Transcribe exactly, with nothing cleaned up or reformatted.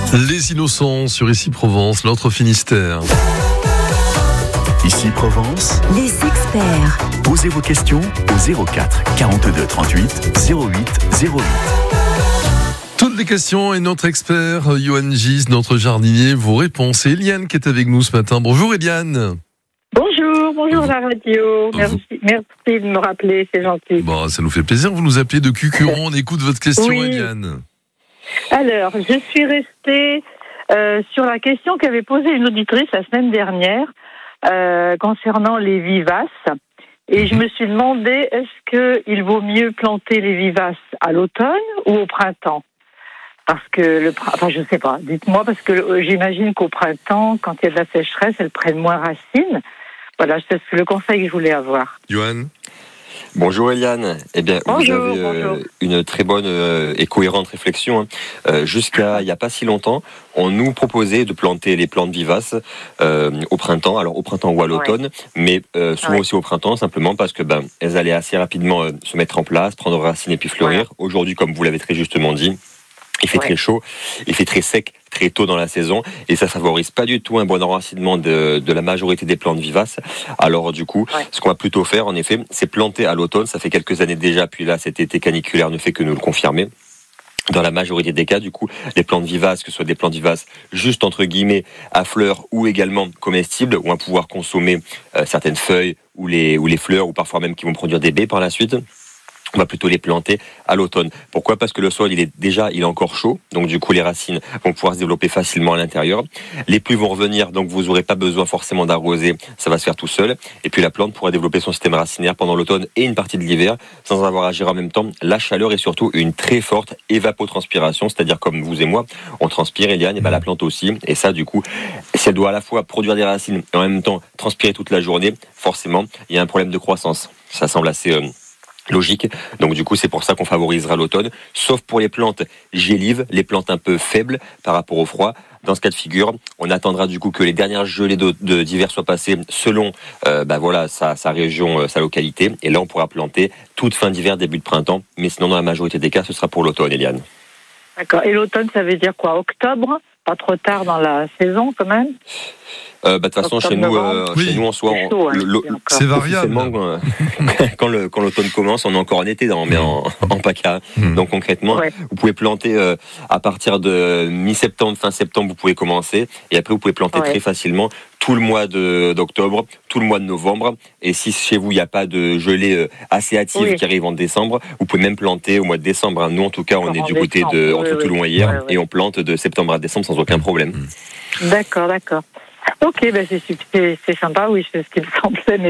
Les innocents sur Ici Provence, l'autre Finistère. Ici Provence, les experts. Posez vos questions au zéro quatre quarante-deux trente-huit zéro huit zéro huit. Toutes les questions et notre expert, Johan Gis, notre jardinier, vos réponses. Et Eliane qui est avec nous ce matin. Bonjour Eliane. Bonjour, bonjour la radio. Merci, merci de me rappeler, c'est gentil. Bon, ça nous fait plaisir. Vous nous appelez de Cucuron. On écoute votre question, oui. Eliane. Alors, je suis restée euh, sur la question qu'avait posée une auditrice la semaine dernière euh, concernant les vivaces. Et je me suis demandé, est-ce qu'il vaut mieux planter les vivaces à l'automne ou au printemps ? Parce que, le, enfin, je ne sais pas, dites-moi, parce que euh, j'imagine qu'au printemps, quand il y a de la sécheresse, elles prennent moins racine. Voilà, c'est le conseil que je voulais avoir. Johan. Bonjour Eliane. Eh bien, bonjour, vous avez euh, bonjour. une très bonne euh, et cohérente réflexion. Hein. Euh, jusqu'à il n'y a pas si longtemps, on nous proposait de planter les plantes vivaces euh, au printemps, alors au printemps ou à l'automne, ouais. mais euh, souvent ouais. aussi au printemps, simplement parce que ben elles allaient assez rapidement euh, se mettre en place, prendre racine et puis fleurir. Ouais. Aujourd'hui, comme vous l'avez très justement dit, il fait ouais. très chaud, il fait très sec, très tôt dans la saison, et ça favorise pas du tout un bon enracinement de, de la majorité des plantes vivaces. Alors du coup, ouais. ce qu'on va plutôt faire, en effet, c'est planter à l'automne. Ça fait quelques années déjà, puis là, cet été caniculaire ne fait que nous le confirmer. Dans la majorité des cas, du coup, les plantes vivaces, que ce soit des plantes vivaces juste entre guillemets à fleurs ou également comestibles, où on va pouvoir consommer euh, certaines feuilles ou les, ou les fleurs, ou parfois même qui vont produire des baies par la suite. On va plutôt les planter à l'automne. Pourquoi ? Parce que le sol, il est déjà, il est encore chaud. Donc, du coup, les racines vont pouvoir se développer facilement à l'intérieur. Les pluies vont revenir, donc vous n'aurez pas besoin forcément d'arroser. Ça va se faire tout seul. Et puis, la plante pourra développer son système racinaire pendant l'automne et une partie de l'hiver, sans avoir à gérer en même temps la chaleur et surtout une très forte évapotranspiration. C'est-à-dire, comme vous et moi, on transpire, Eliane, et ben la plante aussi. Et ça, du coup, si elle doit à la fois produire des racines et en même temps transpirer toute la journée, forcément, il y a un problème de croissance. Ça semble assez... Euh, logique, donc du coup c'est pour ça qu'on favorisera l'automne, sauf pour les plantes gélives, les plantes un peu faibles par rapport au froid. Dans ce cas de figure, on attendra du coup que les dernières gelées de, de, d'hiver soient passées selon euh, bah voilà, sa, sa région, euh, sa localité, et là on pourra planter toute fin d'hiver, début de printemps, mais sinon dans la majorité des cas ce sera pour l'automne, Eliane. D'accord, et l'automne ça veut dire quoi ? Octobre ? Pas trop tard dans la saison quand même ? Euh, bah, de toute façon, chez nous, euh, oui. chez nous, en soi, chaud, hein, le, le, c'est variable. Euh, quand, le, quand l'automne commence, on est encore en été, dans, mais en, en P A C A. Mmh. Donc concrètement, ouais. vous pouvez planter euh, à partir de mi-septembre, fin septembre, vous pouvez commencer, et après vous pouvez planter ouais. très facilement tout le mois de, d'octobre, tout le mois de novembre. Et si chez vous il n'y a pas de gelée euh, assez hâtive oui. qui arrive en décembre, vous pouvez même planter au mois de décembre. Hein. Nous, en tout cas, on en est du décembre. côté de entre oui, Toulon oui. et hier, ouais, ouais. et on plante de septembre à décembre sans aucun problème. D'accord, d'accord. Ok, ben c'est, c'est, c'est sympa, oui, c'est ce qui me semblait, mais